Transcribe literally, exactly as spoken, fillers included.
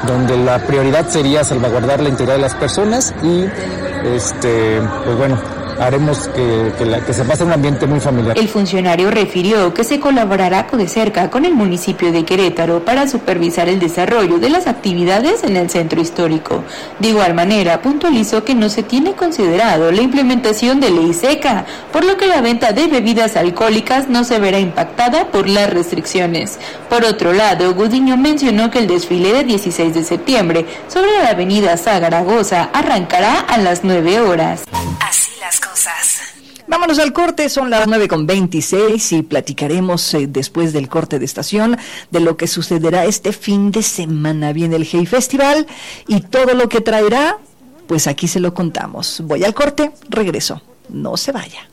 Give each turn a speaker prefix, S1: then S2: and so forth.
S1: donde la prioridad sería salvaguardar la integridad de las personas y, este, pues bueno, haremos que, que, la, que se pase un ambiente muy familiar.
S2: El funcionario refirió que se colaborará de cerca con el municipio de Querétaro para supervisar el desarrollo de las actividades en el centro histórico. De igual manera, puntualizó que no se tiene considerado la implementación de ley seca, por lo que la venta de bebidas alcohólicas no se verá impactada por las restricciones. Por otro lado, Gudiño mencionó que el desfile de dieciséis de septiembre sobre la avenida Zaragoza arrancará a las nueve horas.
S3: Así las cosas.
S4: Vámonos al corte, son las nueve con veintiséis y platicaremos eh, después del corte de estación de lo que sucederá este fin de semana. Viene el Hey Festival y todo lo que traerá, pues aquí se lo contamos. Voy al corte, regreso, no se vaya.